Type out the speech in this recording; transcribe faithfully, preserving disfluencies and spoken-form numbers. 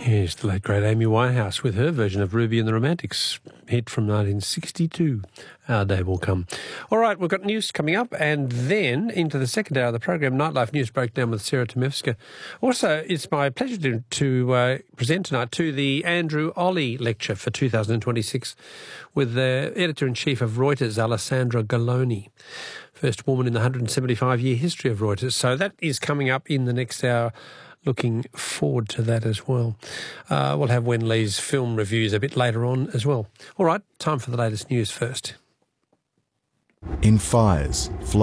Yes, the late great Amy Winehouse with her version of Ruby and the Romantics, hit from nineteen sixty-two. Our day will come. All right, we've got news coming up, and then into the second hour of the program, Nightlife News Breakdown with Sarah Tomevska. Also, it's my pleasure to, to uh, present tonight to the Andrew Olley Lecture for two thousand twenty-six with the Editor-in-Chief of Reuters, Alessandra Galloni. First woman in the one hundred seventy-five year history of Reuters. So that is coming up in the next hour. Looking forward to that as well. Uh, we'll have Wen Lee's film reviews a bit later on as well. All right, time for the latest news first. In fires,